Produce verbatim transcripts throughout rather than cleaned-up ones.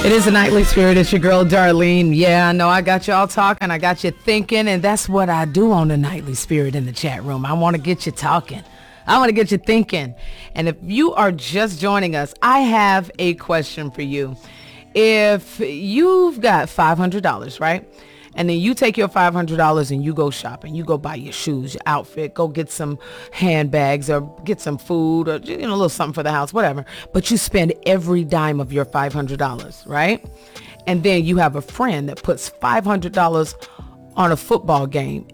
It is a Nightly Spirit. It's your girl, Darlene. Yeah, I know I got you all talking. I got you thinking, and that's what I do on the Nightly Spirit in the chat room. I want to get you talking. I want to get you thinking. And if you are just joining us, I have a question for you. If you've got five hundred dollars, right? And then you take your five hundred dollars and you go shopping. You go buy your shoes, your outfit, go get some handbags or get some food or, you know, a little something for the house, whatever. But you spend every dime of your five hundred dollars, right? And then you have a friend that puts five hundred dollars on a football game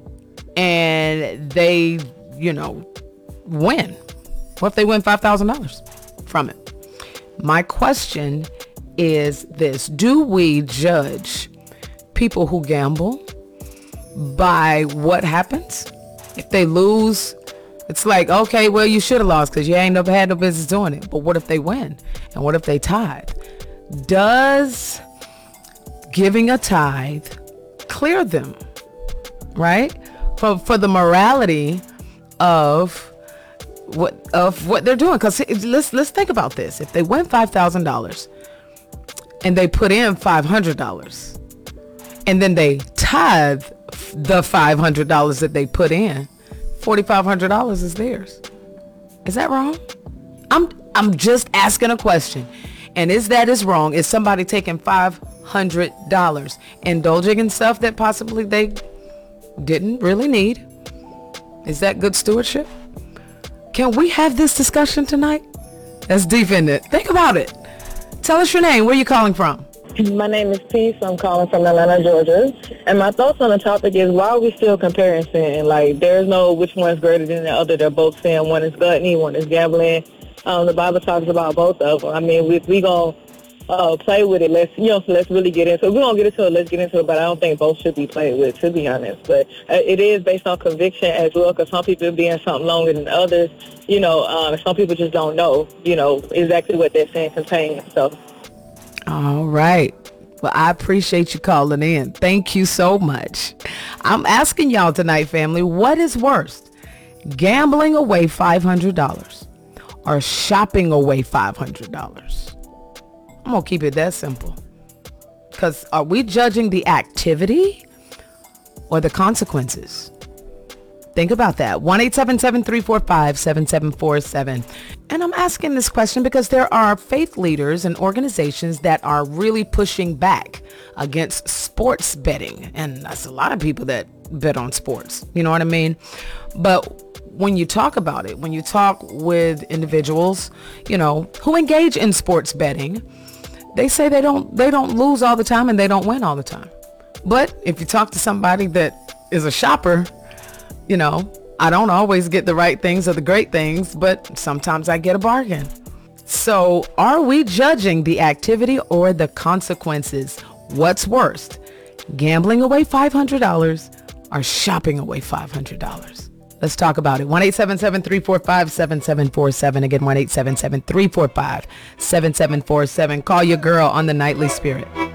and they, you know, win. What if they win five thousand dollars from it? My question is this: do we judge people who gamble by what happens? If they lose, it's like, okay, well, you should have lost because you ain't never had no business doing it. But what if they win? And what if they tithe? Does giving a tithe clear them, right? For for the morality of what of what they're doing? Because let's let's think about this. If they win five thousand dollars and they put in five hundred dollars, and then they tithe the five hundred dollars that they put in, four thousand five hundred dollars is theirs. Is that wrong? I'm I'm just asking a question. And is that is wrong? Is somebody taking five hundred dollars, indulging in stuff that possibly they didn't really need? Is that good stewardship? Can we have this discussion tonight? That's deep, isn't it? Think about it. Tell us your name. Where are you calling from? My name is Peace. I'm calling from Atlanta, Georgia. And my thoughts on the topic is, why are we still comparing sin? Like, there's no which one's greater than the other. They're both sin. One is gluttony, one is gambling. Um, the Bible talks about both of them. I mean, if we going to uh, play with it, let's, you know, so let's really get into it. We're going to get into it, let's get into it, but I don't think both should be played with, to be honest. But uh, it is based on conviction as well, because some people be in something longer than others. You know, um, some people just don't know, you know, exactly what that sin contains. So. All right. Well, I appreciate you calling in. Thank you so much. I'm asking y'all tonight, family, what is worst? Gambling away five hundred dollars or shopping away five hundred dollars? I'm going to keep it that simple. Because are we judging the activity or the consequences? Think about that. one eight seven seven, three four five, seven seven four seven. And I'm asking this question because there are faith leaders and organizations that are really pushing back against sports betting. And that's a lot of people that bet on sports. You know what I mean? But when you talk about it, when you talk with individuals, you know, who engage in sports betting, they say they don't they don't lose all the time and they don't win all the time. But if you talk to somebody that is a shopper, you know, I don't always get the right things or the great things, but sometimes I get a bargain. So are we judging the activity or the consequences? What's worst? Gambling away five hundred dollars or shopping away five hundred dollars? Let's talk about it. one eight seven seven, three four five, seven seven four seven. Again, one eight seven seven, three four five, seven seven four seven. Call your girl on the Nightly Spirit.